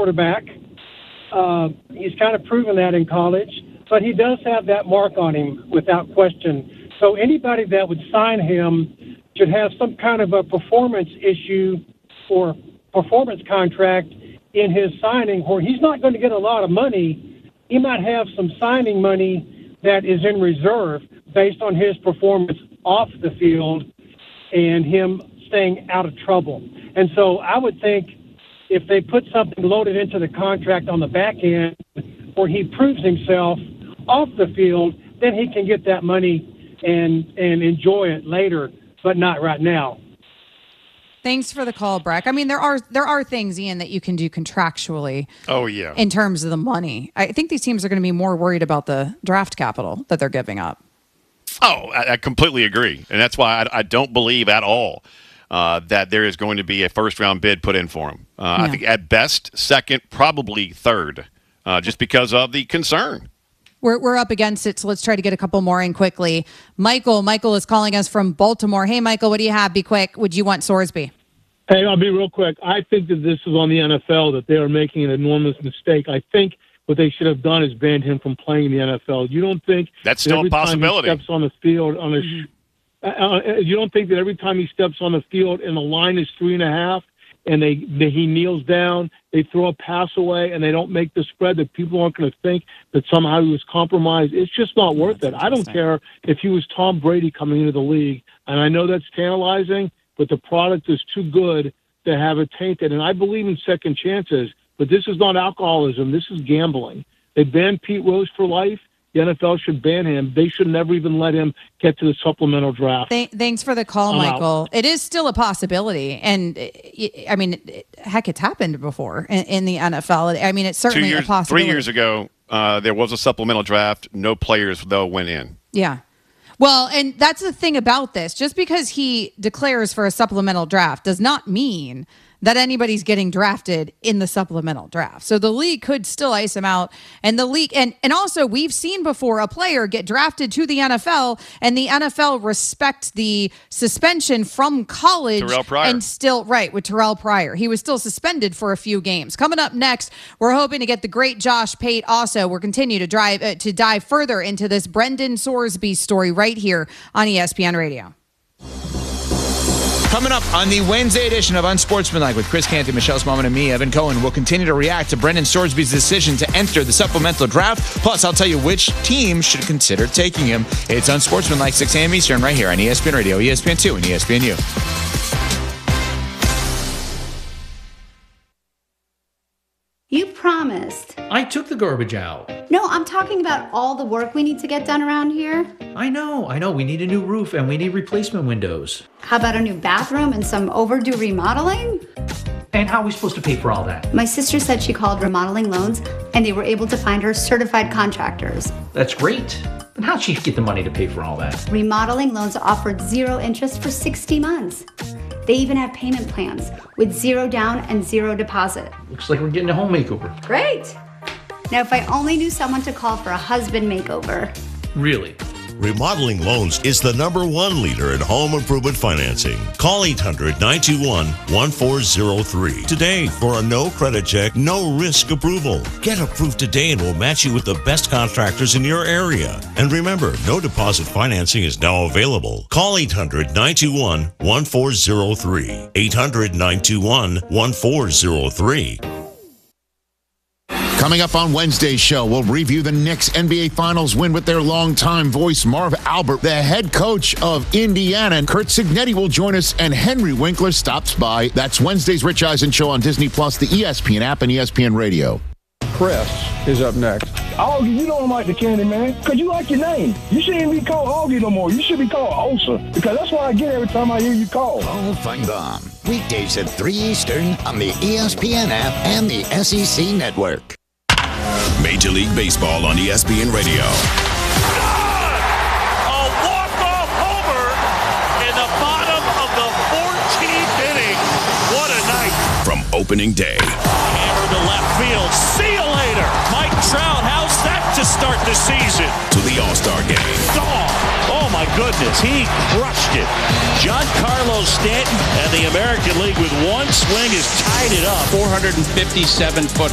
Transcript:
quarterback. He's kind of proven that in college, but he does have that mark on him without question. So anybody that would sign him should have some kind of a performance issue or performance contract in his signing where he's not going to get a lot of money. He might have some signing money that is in reserve based on his performance off the field and him staying out of trouble. And so I would think if they put something loaded into the contract on the back end where he proves himself off the field, then he can get that money and enjoy it later, but not right now. Thanks for the call, Breck. I mean, there are things, Ian, that you can do contractually. Oh, yeah. In terms of the money. I think these teams are going to be more worried about the draft capital that they're giving up. Oh, I completely agree. And that's why I don't believe at all that there is going to be a first-round bid put in for him. I think at best, second, probably third, just because of the concern. We're up against it, so let's try to get a couple more in quickly. Michael is calling us from Baltimore. Hey, Michael, what do you have? Be quick. Would you want Sorsby? Hey, I'll be real quick. I think that this is on the NFL, that they are making an enormous mistake. I think what they should have done is banned him from playing in the NFL. You don't think that's still a possibility? Steps on the field on you don't think that every time he steps on the field and the line is 3.5 and he kneels down, they throw a pass away and they don't make the spread, that people aren't going to think that somehow he was compromised? It's just not worth it. I don't care if he was Tom Brady coming into the league, and I know that's tantalizing, but the product is too good to have it tainted. And I believe in second chances, but this is not alcoholism. This is gambling. They banned Pete Rose for life. The NFL should ban him. They should never even let him get to the supplemental draft. Thanks for the call, Michael. Out. It is still a possibility. And, I mean, heck, it's happened before in the NFL. I mean, it's certainly a possibility. 3 years ago, there was a supplemental draft. No players, though, went in. Yeah. Well, and that's the thing about this. Just because he declares for a supplemental draft does not mean that anybody's getting drafted in the supplemental draft. So the league could still ice him out. And the league, and also we've seen before a player get drafted to the NFL and the NFL respect the suspension from college. Terrell Pryor. And still, right, with Terrell Pryor. He was still suspended for a few games. Coming up next, we're hoping to get the great Josh Pate also. We'll continue to dive further into this Brendan Sorsby story right here on ESPN Radio. Coming up on the Wednesday edition of Unsportsmanlike with Chris Canty, Michelle Smallman, and me, Evan Cohen, we'll continue to react to Brendan Sorsby's decision to enter the supplemental draft. Plus, I'll tell you which team should consider taking him. It's Unsportsmanlike, 6 a.m. Eastern, right here on ESPN Radio, ESPN2, and ESPNU. You promised. I took the garbage out. No, I'm talking about all the work we need to get done around here. I know. We need a new roof and we need replacement windows. How about a new bathroom and some overdue remodeling? And how are we supposed to pay for all that? My sister said she called Remodeling Loans and they were able to find her certified contractors. That's great. But how'd she get the money to pay for all that? Remodeling Loans offered 0 interest for 60 months. They even have payment plans with 0 down and 0 deposit. Looks like we're getting a home makeover. Great. Now, if I only knew someone to call for a husband makeover. Really? Remodeling Loans is the #1 leader in home improvement financing. Call 800-921-1403 today for a no credit check, no risk approval. Get approved today and we'll match you with the best contractors in your area. And remember, no deposit financing is now available. Call 800-921-1403. 800-921-1403. Coming up on Wednesday's show, we'll review the Knicks NBA Finals win with their longtime voice, Marv Albert, the head coach of Indiana. And Kurt Signetti will join us, and Henry Winkler stops by. That's Wednesday's Rich Eisen Show on Disney+, the ESPN app, and ESPN Radio. Chris is up next. Augie, you don't like the candy, man, because you like your name. You shouldn't be called Augie no more. You should be called Osa, because that's what I get every time I hear you call. Paul Feinbaum, weekdays at 3 Eastern on the ESPN app and the SEC Network. Major League Baseball on ESPN Radio. A walk-off homer in the bottom of the 14th inning. What a night. From opening day. Hammer to left field. See you later. Mike Trout, how's that to start the season? To the All-Star game. Oh my goodness, he crushed it. Giancarlo Stanton and the American League with one swing has tied it up. 457-foot